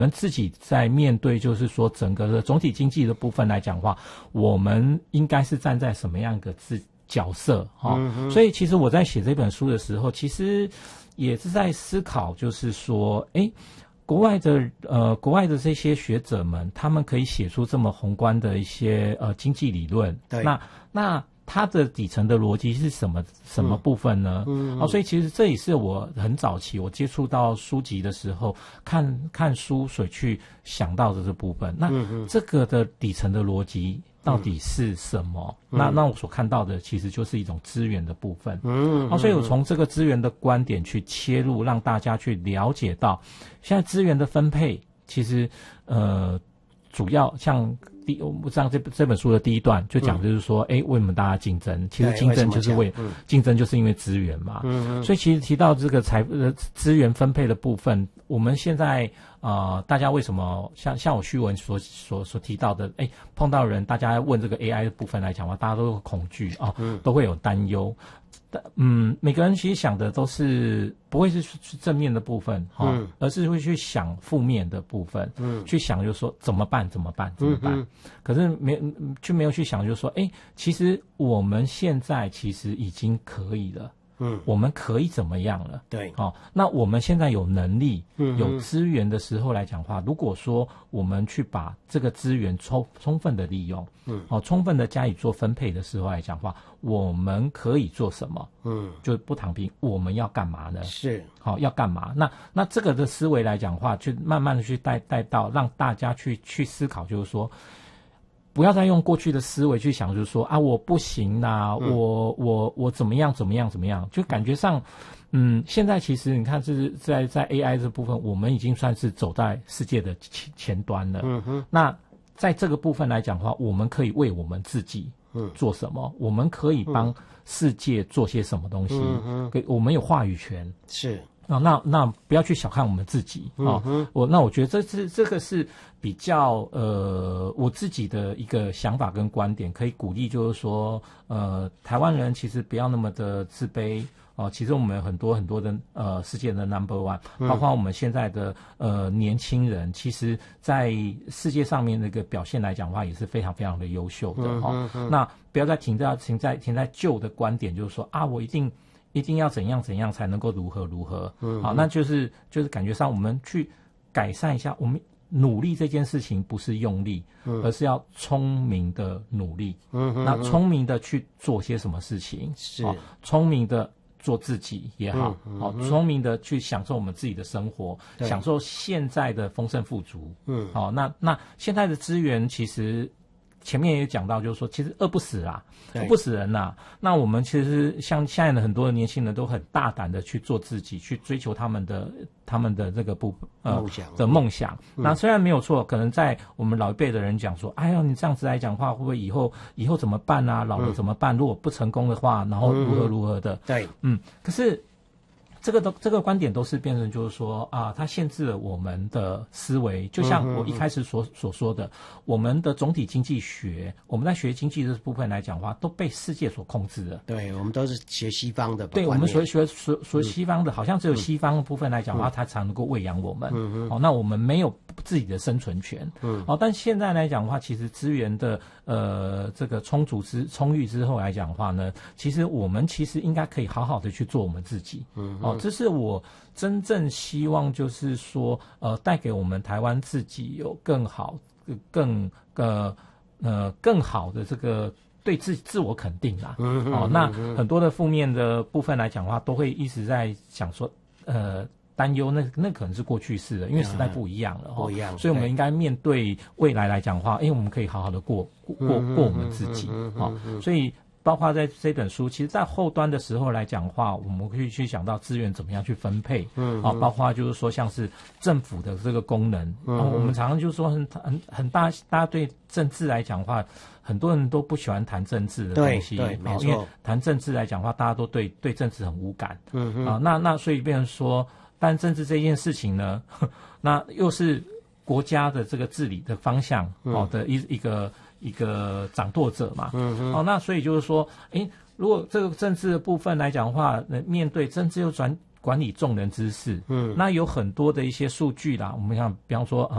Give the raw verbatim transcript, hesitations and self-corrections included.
我们自己在面对就是说整个的总体经济的部分来讲的话，我们应该是站在什么样的自角色哈、哦嗯？所以其实我在写这本书的时候，其实也是在思考，就是说，哎，国外的呃国外的这些学者们，他们可以写出这么宏观的一些呃经济理论， 对， 那那。它的底层的逻辑是什么什么部分呢？嗯，哦，所以其实这也是我很早期我接触到书籍的时候，看看书所去想到的这部分。那、嗯、这个的底层的逻辑到底是什么？嗯、那那我所看到的其实就是一种资源的部分。嗯，哦，所以我从这个资源的观点去切入，让大家去了解到，现在资源的分配其实呃主要像。第，我们上这这本书的第一段就讲，就是说，哎、嗯，为什么大家竞争？其实竞争就是为竞、嗯、争，就是因为资源嘛。嗯，所以其实提到这个财呃资源分配的部分，我们现在呃，大家为什么像像我虚文所所所提到的，哎，碰到人，大家问这个 A I 的部分来讲的话，大家都会恐惧啊、哦嗯，都会有担忧。嗯，每个人其实想的都是不会是正面的部分哈、哦嗯，而是会去想负面的部分，嗯，去想就是说怎么办怎么办怎么办，嗯、可是没却没有去想就是说，哎，其实我们现在其实已经可以了。嗯，我们可以怎么样了？ 对， 哦，那我们现在有能力、嗯、有资源的时候来讲话，如果说我们去把这个资源充充分的利用，嗯，哦，充分的加以做分配的时候来讲话，我们可以做什么？嗯，就不躺平，我们要干嘛呢？ 是， 好、哦，要干嘛？那那这个的思维来讲话，就慢慢的去带带到让大家去去思考，就是说。不要再用过去的思维去想，就是说啊，我不行啦，嗯、我我我怎么样怎么样怎么样，就感觉上，嗯，现在其实你看，是在在 A I 这部分，我们已经算是走在世界的前前端了。嗯哼。那在这个部分来讲的话，我们可以为我们自己做什么？嗯、我们可以帮世界做些什么东西？嗯哼。我们有话语权。 是。 啊，那那不要去小看我们自己啊、嗯！我那我觉得这是这个是比较呃我自己的一个想法跟观点，可以鼓励就是说呃台湾人其实不要那么的自卑哦、呃。其实我们有很多很多的呃世界的 number one， 包括我们现在的呃年轻人，其实在世界上面那个表现来讲的话，也是非常非常的优秀的哦、嗯嗯。那不要再停在停在停在旧的观点，就是说啊，我一定。一定要怎样怎样才能够如何如何，嗯，好，那就是就是感觉上我们去改善一下，我们努力这件事情不是用力，嗯，而是要聪明的努力，嗯，那聪明的去做些什么事情， 是、 哦、聪明的做自己也好，嗯好、嗯哦，聪明的去享受我们自己的生活，享受现在的丰盛富足，嗯，好、哦，那那现在的资源其实。前面也讲到，就是说，其实饿不死啊，饿不死人呐、啊。那我们其实像现在的很多的年轻人都很大胆的去做自己，去追求他们的他们的这个不呃梦想的梦想、嗯。那虽然没有错，可能在我们老一辈的人讲说，哎呀，你这样子来讲话，会不会以后以后怎么办啊？老了怎么办？嗯、如果不成功的话，然后如何如何的？ 嗯、对， 嗯，可是。这个都这个观点都是变成就是说啊，它限制了我们的思维，就像我一开始所所说的，我们的总体经济学，我们在学经济这部分来讲的话，都被世界所控制了。 对，我们都是学西方的。 对，我们所学所所西方的，好像只有西方部分来讲的话，它才能够喂养我们。嗯嗯。哦，那我们没有自己的生存权。嗯。哦，但现在来讲的话，其实资源的呃这个充足之充裕之后来讲的话呢，其实我们其实应该可以好好的去做我们自己。嗯。哦。这是我真正希望，就是说，呃，带给我们台湾自己有更好、更呃呃更好的这个对自自我肯定啦。嗯哦，那很多的负面的部分来讲的话，都会一直在想说，呃，担忧，那那可能是过去式的，因为时代不一样了， 不一样， 所以我们应该面对未来来讲的话，哎，我们可以好好的过过过我们自己，哦，所以。包括在这本书，其实在后端的时候来讲的话，我们可以去想到资源怎么样去分配，嗯，啊，包括就是说像是政府的这个功能，嗯，啊、我们常常就是说很很很大，大家对政治来讲的话，很多人都不喜欢谈政治的东西， 对，对没错， 因为谈政治来讲的话，大家都对对政治很无感，嗯啊，那那所以变成说，但政治这件事情呢，那又是国家的这个治理的方向，哦的一一个。一个掌舵者嘛，嗯哦，那所以就是说，诶，如果这个政治的部分来讲的话，面对政治又转管理众人之事，嗯，那有很多的一些数据啦，我们像比方说呃